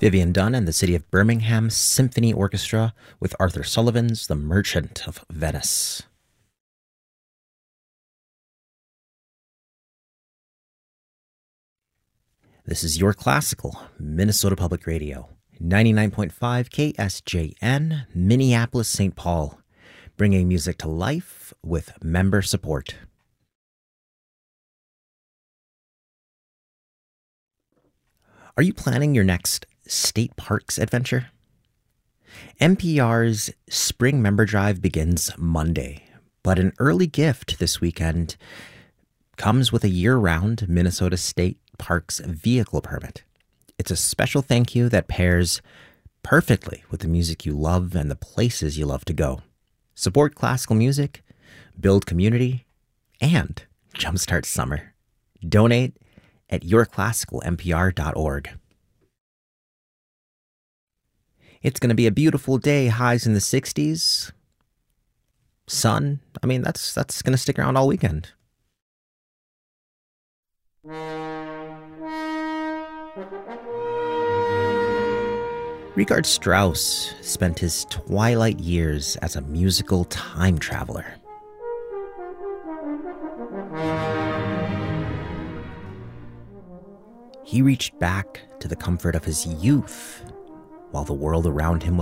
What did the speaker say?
Vivian Dunn and the City of Birmingham Symphony Orchestra with Arthur Sullivan's The Merchant of Venice. This is Your Classical, Minnesota Public Radio, 99.5 KSJN, Minneapolis, St. Paul, bringing music to life with member support. Are you planning your next state parks adventure? NPR's Spring Member Drive begins Monday, but an early gift this weekend comes with a year-round Minnesota State Parks vehicle permit. It's a special thank you that pairs perfectly with the music you love and the places you love to go. Support classical music, build community, and jumpstart summer. Donate at yourclassicalnpr.org. It's going to be a beautiful day, highs in the 60s. Sun, that's going to stick around all weekend. Richard Strauss spent his twilight years as a musical time traveler. He reached back to the comfort of his youth while the world around him was